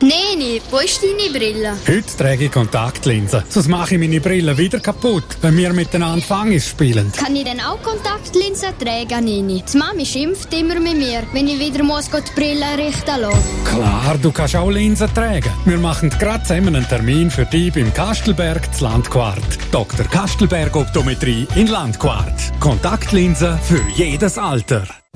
Neni, wo ist deine Brille? Heute trage ich Kontaktlinsen. Sonst mache ich meine Brille wieder kaputt, wenn wir miteinander Fangis spielen. Kann ich denn auch Kontaktlinsen tragen, Nini? Die Mami schimpft immer mit mir, wenn ich wieder muss die Brille richten lassen. Klar, du kannst auch Linsen tragen. Wir machen gerade zusammen einen Termin für dich beim Kastelberg zu Landquart. Dr. Kastelberg Optometrie in Landquart. Kontaktlinsen für jedes Alter.